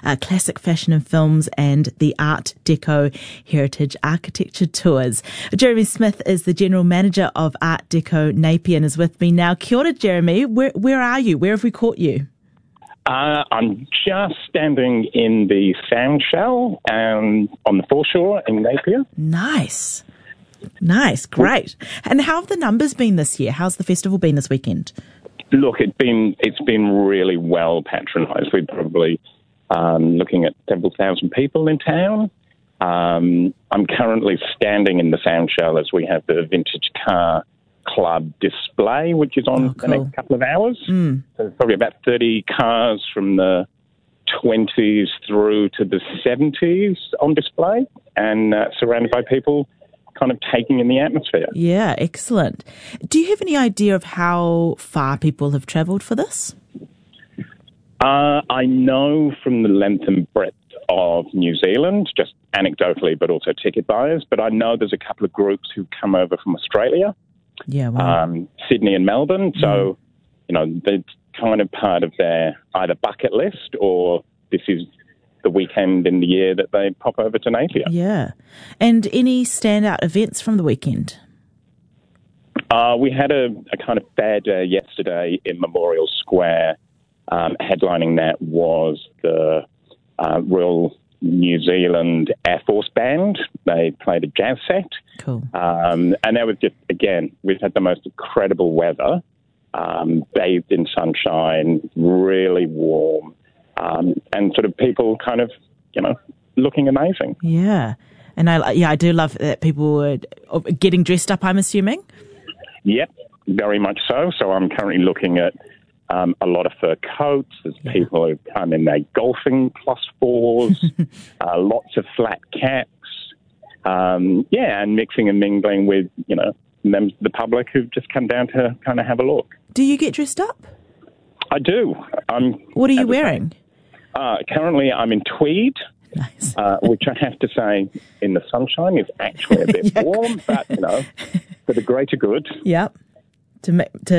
classic fashion and films, and the Art Deco Heritage Architecture Tours. Jeremy Smith is the General Manager of Art Deco Napier and is with me now. Kia ora, Jeremy. Where are you? Where have we caught you? I'm just standing in the Sound Shell on the foreshore in Napier. Nice, great. And how have the numbers been this year? How's the festival been this weekend? Look, it's been really well patronised. We're probably looking at several thousand people in town. I'm currently standing in the Sound Shell as we have the Vintage Car Club display, which is on the next couple of hours. So there's probably about 30 cars from the 20s through to the 70s on display and surrounded by people kind of taking in the atmosphere. Yeah, excellent. Do you have any idea of how far people have travelled for this? I know from the length and breadth of New Zealand, just anecdotally, but also ticket buyers, but I know there's a couple of groups who've come over from Australia. Yeah, wow. Sydney and Melbourne. So, it's kind of part of their either bucket list or this is the weekend in the year that they pop over to Napier. Yeah. And any standout events from the weekend? We had a kind of fair day yesterday in Memorial Square. Headlining that was the Royal New Zealand Air Force Band. They played a jazz set. Cool. And that was just, again, we've had the most incredible weather, bathed in sunshine, really warm, and sort of people kind of, looking amazing. Yeah. And I do love that people were getting dressed up, I'm assuming. Yep, very much so. So I'm currently looking at a lot of fur coats. There's people who come in their golfing +4s, lots of flat caps. And mixing and mingling with, members of the public who've just come down to kind of have a look. Do you get dressed up? I do. What are you wearing? Currently, I'm in tweed. Nice. Which I have to say, in the sunshine, is actually a bit warm, but, for the greater good. Yep. To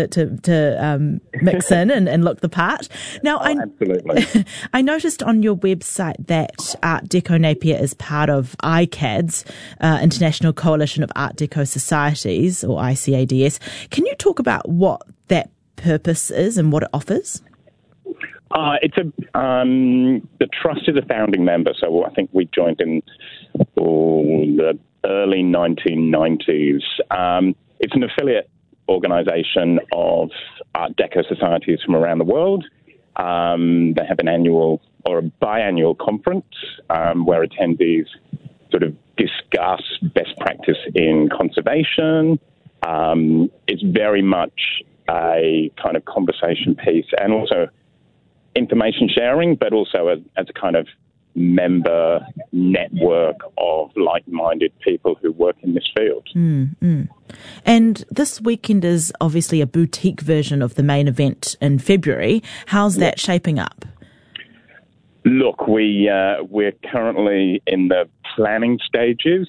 mix in and look the part. Now, absolutely. I noticed on your website that Art Deco Napier is part of ICADS, International Coalition of Art Deco Societies, or ICADS. Can you talk about what that purpose is and what it offers? The trust is a founding member, so I think we joined in the early 1990s. It's an affiliate organisation of Art Deco societies from around the world. They have an annual or a biannual conference where attendees sort of discuss best practice in conservation. It's very much a kind of conversation piece and also information sharing, but also as a kind of member network of like-minded people who work in this field. And this weekend is obviously a boutique version of the main event in February. How's that shaping up? Look, we're currently in the planning stages.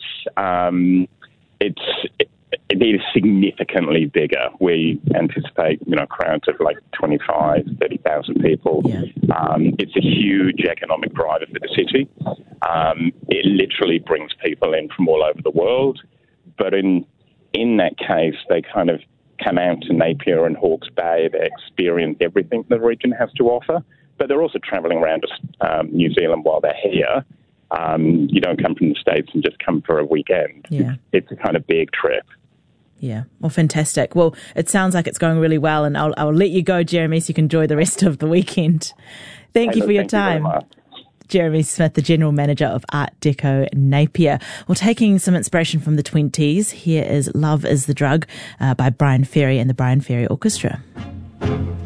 It is significantly bigger. We anticipate, crowds of like 25,000, 30,000 people. Yeah. It's a huge economic driver for the city. It literally brings people in from all over the world. But in that case, they kind of come out to Napier and Hawke's Bay. They experience everything the region has to offer. But they're also travelling around New Zealand while they're here. You don't come from the States and just come for a weekend. Yeah. It's a kind of big trip. Yeah, well, fantastic. Well, it sounds like it's going really well, and I'll let you go, Jeremy, so you can enjoy the rest of the weekend. Thank you for your time. Jeremy Smith, the General Manager of Art Deco Napier. Well, taking some inspiration from the 20s, here is Love is the Drug by Brian Ferry and the Brian Ferry Orchestra.